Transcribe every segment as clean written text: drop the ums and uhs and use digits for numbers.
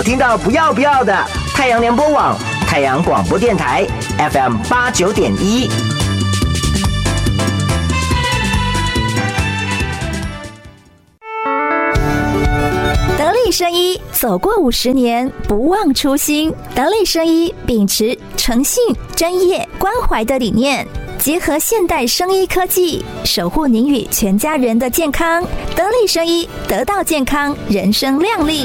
听到不要的，太阳联播网、太阳广播电台 FM89.1。 得力生医走过50年，不忘初心。得力生医秉持诚信、专业、关怀的理念，结合现代生医科技，守护您与全家人的健康。得力生医，得到健康，人生亮丽。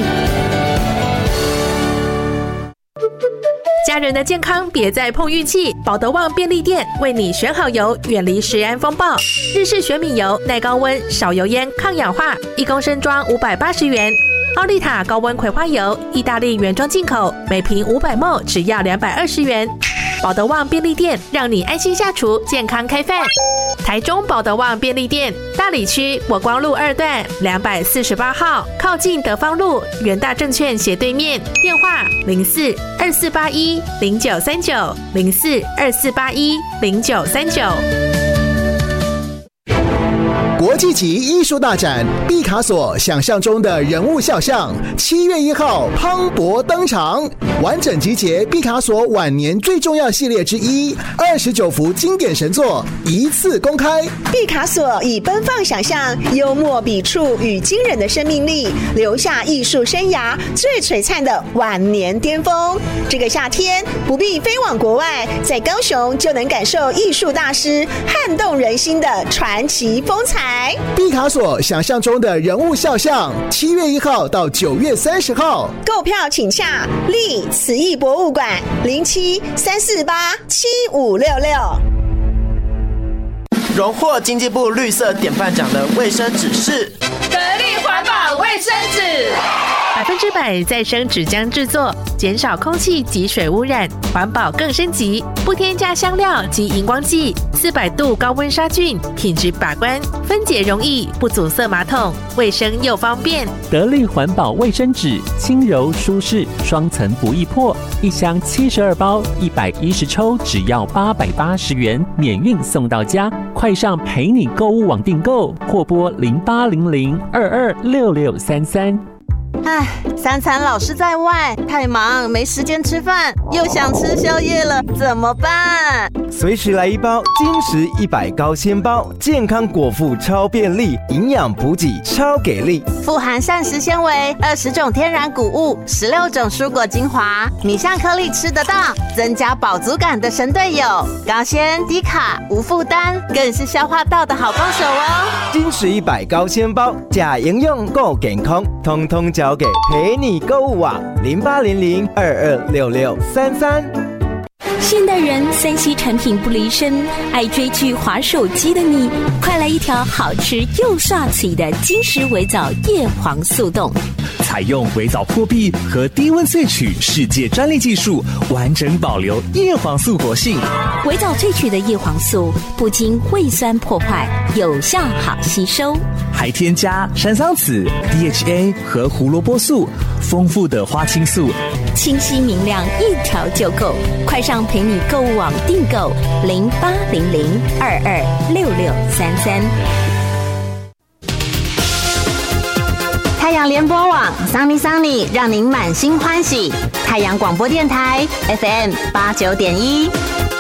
家人的健康别再碰运气，保德旺便利店为你选好油，远离食安风暴。日式玄米油，耐高温、少油烟、抗氧化，1公升装580元。奥利塔高温葵花油，意大利原装进口，每瓶500ml只要220元。保德旺便利店让你安心下厨，健康开饭。台中保德旺便利店，大里区国光路2段248号，靠近德芳路元大证券斜对面，电话04-2481-0939 04-2481-0939。 国际级艺术大展毕卡索想象中的人物肖像，7月1号磅礴登场，完整集结毕卡索晚年最重要系列之一，29幅经典神作一次公开。 毕卡索以奔放想象、幽默笔触与惊人的生命力，留下艺术生涯最璀璨的晚年巅峰。这个夏天不必飞往国外，在高雄就能感受艺术大师撼动人心的传奇风采。 毕卡索想象中的人物肖像，7月1号到9月30号， 购票请洽立慈艺博物馆07-348-7566。 荣获经济部绿色典范奖的卫生纸是得力环保卫生纸 ，100%再生纸浆制作，减少空气及水污染，环保更升级，不添加香料及荧光剂，400度高温杀菌，品质把关，分解容易，不阻塞马桶，卫生又方便。 得力环保卫生纸，轻柔舒适，双层不易破，一箱72包，110抽，只要880元，免运送到家。快上陪你购物网订购，或拨0800226633。 3餐老是在外，太忙没时间吃饭，又想吃宵夜了，怎么办？ 随时来一包金石100高纤包，健康果腹超便利，营养补给超给力， 富含膳食纤维、20种天然谷物、16种蔬果精华，米香颗粒吃得到，增加饱足感的神队友，高纤低卡无负担，更是消化道的好帮手哦。 金石100高纤包，假营养够健康，通通交给陪你购物网0800226633。 现代人3C 产品不离身，爱追剧滑手机的你，快来一条好吃又刷嘴的金石微藻叶黄素冻。 采用微藻破壁和低温萃取世界专利技术，完整保留叶黄素活性。 微藻萃取的叶黄素不经胃酸破坏，有效好吸收， 还添加山桑子、DHA 和胡萝卜素，丰富的花青素， 清晰明亮，一条就够。快上陪你购物网订购0800226633。 太阳联播网桑尼桑尼，让您满心欢喜。太阳广播电台 FM89.1。